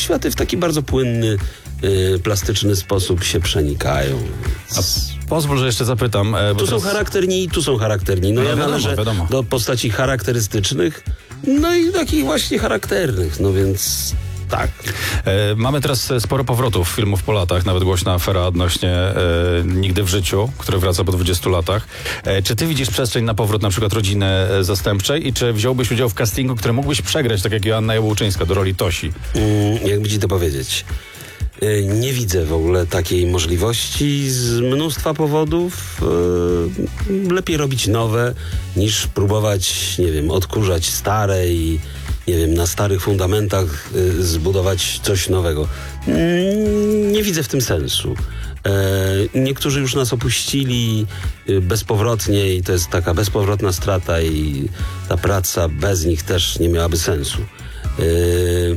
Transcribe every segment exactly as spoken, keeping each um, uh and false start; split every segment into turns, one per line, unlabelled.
światy w taki bardzo płynny, y, plastyczny sposób się przenikają.
A pozwól, że jeszcze zapytam. E, bo
tu
teraz...
są charakterni i tu są charakterni. No,
No
ja
wiadomo,
należę
wiadomo.
do postaci charakterystycznych, no i takich właśnie charakternych, no więc tak.
E, mamy teraz sporo powrotów filmów po latach, nawet głośna afera odnośnie e, Nigdy w życiu, który wraca po dwudziestu latach. E, czy ty widzisz przestrzeń na powrót na przykład Rodziny Zastępczej i czy wziąłbyś udział w castingu, który mógłbyś przegrać, tak jak Joanna Jabłoczyńska do roli Tosi?
Mm, jakby ci to powiedzieć? Y, Nie widzę w ogóle takiej możliwości z mnóstwa powodów. Y, Lepiej robić nowe, niż próbować, nie wiem, odkurzać stare i nie wiem, na starych fundamentach y, zbudować coś nowego. Mm, Nie widzę w tym sensu. E, niektórzy już nas opuścili y, bezpowrotnie i to jest taka bezpowrotna strata i ta praca bez nich też nie miałaby sensu. Y,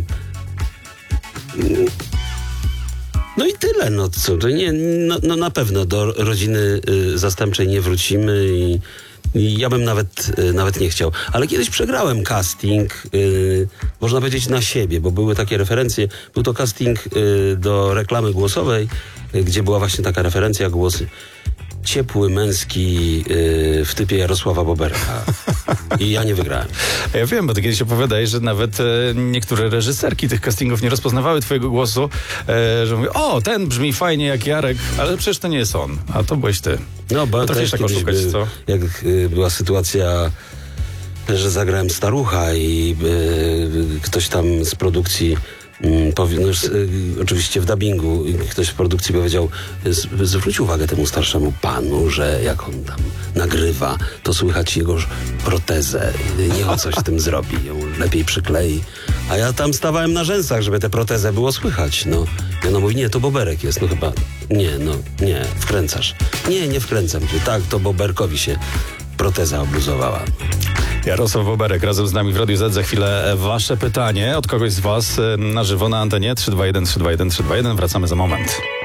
No i tyle, no co, to nie, no, no na pewno do Rodziny y, Zastępczej nie wrócimy i, i ja bym nawet, y, nawet nie chciał. Ale kiedyś przegrałem casting, y, można powiedzieć na siebie, bo były takie referencje. Był to casting y, do reklamy głosowej, y, gdzie była właśnie taka referencja, głosy ciepły, męski y, w typie Jarosława Boberka. I ja nie wygrałem.
Ja wiem, bo ty kiedyś opowiadałeś, że nawet e, niektóre reżyserki tych castingów nie rozpoznawały twojego głosu, e, że mówią, o, ten brzmi fajnie jak Jarek, ale przecież to nie jest on, a to byłeś ty.
No, bo
Potrafisz
też
tak
kiedyś
oszukać,
by,
co?
jak y, była sytuacja, że zagrałem starucha i y, ktoś tam z produkcji y, powie, no już, y, oczywiście w dubbingu y, ktoś w produkcji powiedział, z, zwróć uwagę temu starszemu panu, że jak on tam nagrywa, to słychać jego protezę. Y, niech on coś z tym zrobi, ją lepiej przyklei. A ja tam stawałem na rzęsach, żeby tę protezę było słychać. No, i ona mówi, nie, to Boberek jest. No chyba, nie, no, nie, wkręcasz. Nie, nie wkręcam cię. Tak, to Boberkowi się proteza obluzowała.
Jarosław Boberek razem z nami w Radiu Z. Za chwilę wasze pytanie od kogoś z was e, na żywo na antenie trzy dwa jeden trzy dwa jeden trzy dwa jeden. Wracamy za moment.